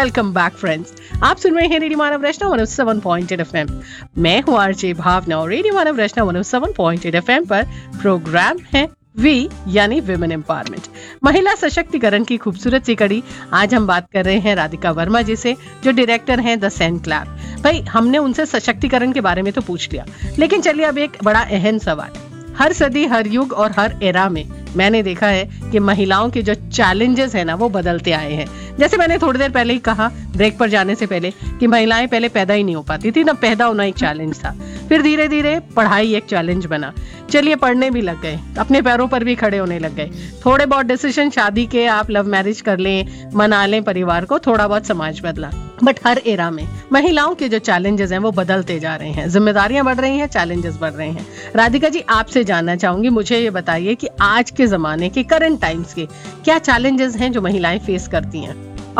Welcome back friends. आप सुन रहे हैं रेडियो मानव रचना 107.8 FM। मैं हूँ आरजे भावना और रेडियो मानव रचना 107.8 FM पर प्रोग्राम है वी यानी विमेन एम्पावरमेंट, महिला सशक्तिकरण की खूबसूरत सी कड़ी। आज हम बात कर रहे हैं राधिका वर्मा जी से, जो डायरेक्टर हैं द सेंट क्लार। भाई, हमने उनसे सशक्तिकरण के बारे में तो पूछ लिया, लेकिन चलिए अब एक बड़ा अहम सवाल। हर सदी, हर युग और हर एरा में मैंने देखा है कि महिलाओं के जो चैलेंजेस है ना, वो बदलते आए हैं। जैसे मैंने थोड़ी देर पहले ही कहा ब्रेक पर जाने से पहले कि महिलाएं पहले पैदा ही नहीं हो पाती थी ना, पैदा होना एक चैलेंज था। फिर धीरे धीरे पढ़ाई एक चैलेंज बना। चलिए पढ़ने भी लग गए, अपने पैरों पर भी खड़े होने लग गए। थोड़े बहुत डिसीजन शादी के, आप लव मैरिज कर लें, मना लें परिवार को, थोड़ा बहुत समाज बदला। बट हर एरा में महिलाओं के जो चैलेंजेस हैं वो बदलते जा रहे हैं, जिम्मेदारियां बढ़ रही हैं, चैलेंजेस बढ़ रहे हैं। राधिका जी, आपसे जानना चाहूंगी, मुझे ये बताइए कि आज के जमाने के, करंट टाइम्स के क्या चैलेंजेस हैं जो महिलाएं फेस करती हैं?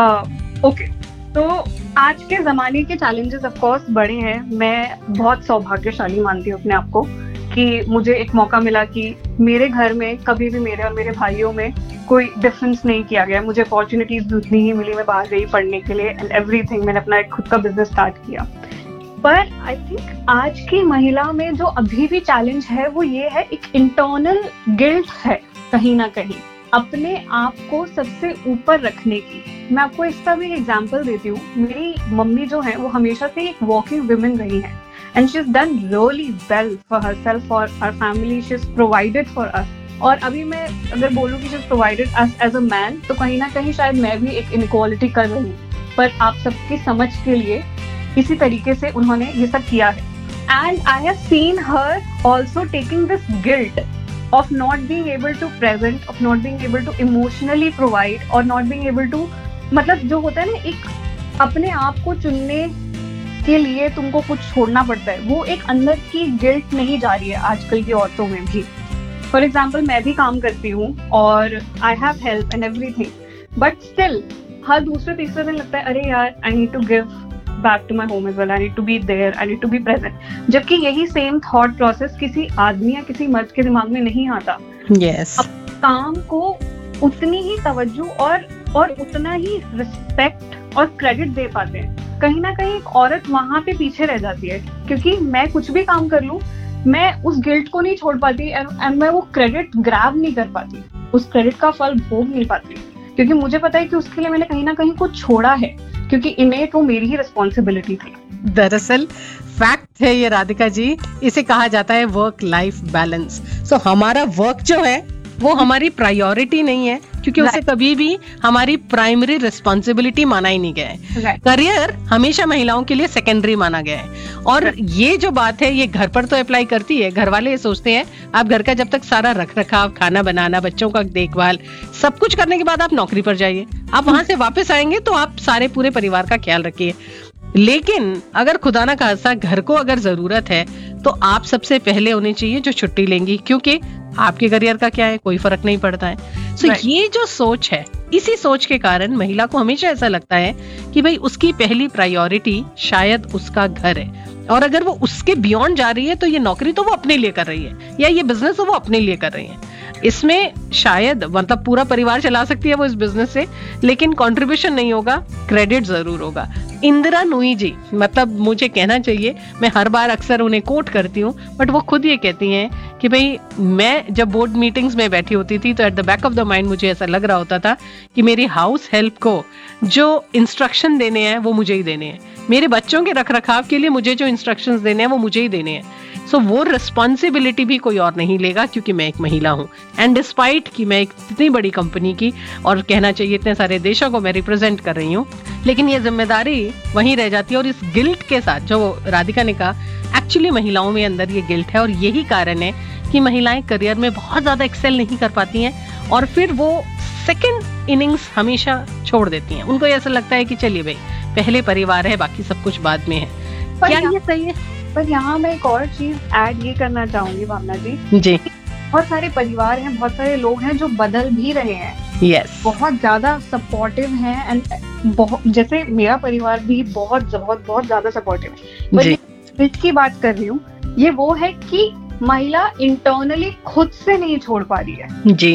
ओके, तो आज के जमाने के चैलेंजेस ऑफ कोर्स बड़े हैं। मैं बहुत सौभाग्यशाली मानती हूँ अपने आप को कि मुझे एक मौका मिला कि मेरे घर में कभी भी मेरे और मेरे भाइयों में कोई डिफरेंस नहीं किया गया। मुझे अपॉर्चुनिटीज उतनी ही मिली, मैं बाहर गई पढ़ने के लिए एंड एवरीथिंग। मैंने अपना एक खुद का बिजनेस स्टार्ट किया। पर आई थिंक आज की महिला में जो अभी भी चैलेंज है वो ये है, एक इंटरनल गिल्ट है कहीं ना कहीं अपने आप को सबसे ऊपर रखने की। मैं आपको इसका भी एग्जांपल देती हूँ। मेरी मम्मी जो है वो हमेशा से एक वर्किंग वुमन रही है and she's done really well for herself, for our family. She's provided for us. और अभी मैं अगर बोलूँ कि she's provided us as a man, तो कहीं ना कहीं शायद मैं भी एक inequality कर रही हूँ। पर आप सबकी समझ के लिए इसी तरीके से उन्होंने ये सब किया है। And I have seen her also taking this guilt of not being able to present, of not being able to emotionally provide, or not being able to, मतलब जो होता है ना, एक अपने आप को चुनने के लिए तुमको कुछ छोड़ना पड़ता है, वो एक अंदर की गिल्ट नहीं जा रही है आजकल की औरतों में भी। फॉर एग्जाम्पल, मैं भी काम करती हूँ और I have help and everything, but still हर दूसरे तीसरे दिन लगता है अरे यार, I need to give back to my home as well, I need to be there, I need to be present. जबकि यही सेम थॉट प्रोसेस किसी आदमी या किसी मर्द के दिमाग में नहीं आता। yes. अब काम को उतनी ही तवज्जो और उतना ही रिस्पेक्ट और क्रेडिट दे पाते हैं। कहीं ना कहीं एक औरत वहां पे पीछे रह जाती है, क्योंकि मैं कुछ भी काम कर लूं, मैं उस गिल्ट को नहीं छोड़ पाती एंड मैं वो क्रेडिट ग्रैब नहीं कर पाती, उस क्रेडिट का फल भोग नहीं पाती, क्योंकि मुझे पता है कि उसके लिए मैंने कहीं ना कहीं कुछ छोड़ा है, क्योंकि इनेट वो मेरी ही रिस्पॉन्सिबिलिटी थी। दरअसल फैक्ट है ये राधिका जी, इसे कहा जाता है वर्क लाइफ बैलेंस। सो हमारा वर्क जो है वो हमारी प्रायोरिटी नहीं है, क्योंकि उसे कभी भी हमारी प्राइमरी रिस्पॉन्सिबिलिटी माना ही नहीं गया है। करियर हमेशा महिलाओं के लिए सेकेंडरी माना गया है। और ये जो बात है ये घर पर तो अप्लाई करती है। घर वाले ये सोचते हैं आप घर का जब तक सारा रख रखाव, खाना बनाना, बच्चों का देखभाल, सब कुछ करने के बाद आप नौकरी पर जाइए। आप वहां से वापस आएंगे तो आप सारे पूरे परिवार का ख्याल रखिए। लेकिन अगर खुदा ना खास्ता घर को अगर जरूरत है तो आप सबसे पहले होने चाहिए जो छुट्टी लेंगी, क्योंकि आपके करियर का क्या है, कोई फर्क नहीं पड़ता है। सो ये जो सोच है, इसी सोच के कारण महिला को हमेशा ऐसा लगता है कि भाई उसकी पहली प्रायोरिटी शायद उसका घर है, और अगर वो उसके बियॉन्ड जा रही है तो ये नौकरी तो वो अपने लिए कर रही है, या ये बिजनेस तो वो अपने लिए कर रही है। इसमें शायद मतलब पूरा परिवार चला सकती है वो इस बिजनेस से, लेकिन कंट्रीब्यूशन नहीं होगा, क्रेडिट जरूर होगा। इंदिरा नूई जी, मतलब मुझे कहना चाहिए, मैं हर बार अक्सर उन्हें कोट करती हूँ, बट वो खुद ये कहती हैं कि भाई मैं जब बोर्ड मीटिंग्स में बैठी होती थी तो at the back of the mind मुझे ऐसा लग रहा होता था कि मेरी हाउस हेल्प को जो इंस्ट्रक्शन देने हैं वो मुझे ही देने हैं, मेरे बच्चों के रखरखाव के लिए मुझे जो इंस्ट्रक्शंस देने हैं वो मुझे ही देने हैं। सो वो रिस्पॉन्सिबिलिटी भी कोई और नहीं लेगा, क्योंकि मैं एक महिला हूँ। एंड डिस्पाइट कि मैं एक इतनी बड़ी कंपनी की, और कहना चाहिए इतने सारे देशों को मैं रिप्रेजेंट कर रही हूँ, लेकिन ये जिम्मेदारी वहीं रह जाती है। और इस गिल्ट के साथ जो राधिका ने कहा, एक्चुअली महिलाओं में अंदर ये गिल्ट है, और यही कारण है कि महिलाएं करियर में बहुत ज्यादा एक्सेल नहीं कर पाती हैं, और फिर वो सेकेंड इनिंग्स हमेशा छोड़ देती हैं। उनको ऐसा लगता है कि चलिए भाई पहले परिवार है, बाकी सब कुछ बाद में है। क्या ये सही है? पर यहाँ मैं एक और चीज ऐड ये करना चाहूंगी भावना जी। बहुत सारे परिवार हैं, बहुत सारे लोग हैं जो बदल भी रहे हैं। yes. बहुत ज्यादा सपोर्टिव हैं एंड जैसे मेरा परिवार भी बहुत ज्यादा सपोर्टिव है। पर स्पिरिट की बात कर रही हूँ, ये वो है कि महिला इंटरनली खुद से नहीं छोड़ पा रही है जी।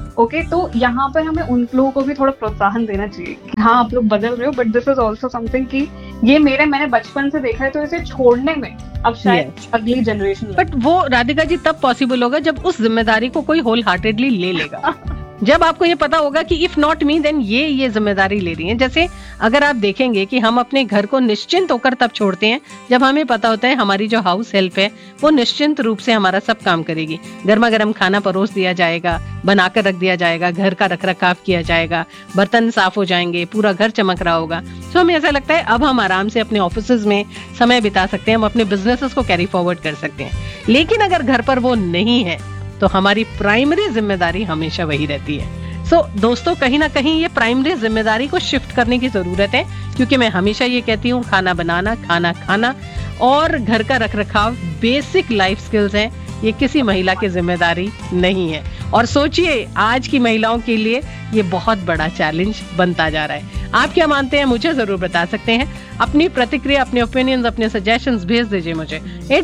ओके तो यहाँ पर हमें उन लोगों को भी थोड़ा प्रोत्साहन देना चाहिए कि हाँ आप लोग बदल रहे हो, but this is also something कि ये मैंने बचपन से देखा है, तो इसे छोड़ने में अब शायद अगली जनरेशन। बट वो राधिका जी तब पॉसिबल होगा जब उस जिम्मेदारी को कोई होल हार्टेडली ले लेगा। जब आपको ये पता होगा कि इफ नॉट मी देन ये जिम्मेदारी ले रही है। जैसे अगर आप देखेंगे कि हम अपने घर को निश्चिंत होकर तब छोड़ते हैं जब हमें पता होता है हमारी जो हाउस हेल्प है वो निश्चिंत रूप से हमारा सब काम करेगी। गर्मा गर्म खाना परोस दिया जाएगा, बनाकर रख दिया जाएगा, घर का रखरखाव किया जाएगा, बर्तन साफ हो जाएंगे, पूरा घर चमक रहा होगा। तो हमें ऐसा लगता है अब हम आराम से अपने ऑफिसेज में समय बिता सकते हैं, हम अपने बिजनेसेस को कैरी फॉरवर्ड कर सकते हैं। लेकिन अगर घर पर वो नहीं है तो हमारी प्राइमरी जिम्मेदारी हमेशा वही रहती है। सो दोस्तों, कहीं ना कहीं ये प्राइमरी जिम्मेदारी को शिफ्ट करने की जरूरत है, क्योंकि मैं हमेशा ये कहती हूँ खाना बनाना, खाना खाना और घर का रखरखाव बेसिक लाइफ स्किल्स हैं। ये किसी महिला की जिम्मेदारी नहीं है। और सोचिए आज की महिलाओं के लिए ये बहुत बड़ा चैलेंज बनता जा रहा है। आप क्या मानते हैं मुझे जरूर बता सकते हैं। अपनी प्रतिक्रिया, अपने ओपिनियंस, अपने सजेशंस भेज दीजिए मुझे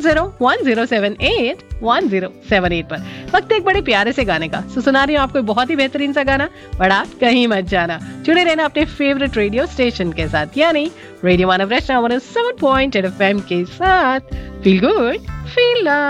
8010781078 पर। वक्त एक बड़े प्यारे से गाने का। सुना रही हूँ आपको बहुत ही बेहतरीन सा गाना, बड़ा कहीं मत जाना। जुड़े रहना अपने फेवरेट रेडियो स्टेशन के साथ, यानी रेडियो मानव रचना 107.8 FM के साथ। Feel good, feel love.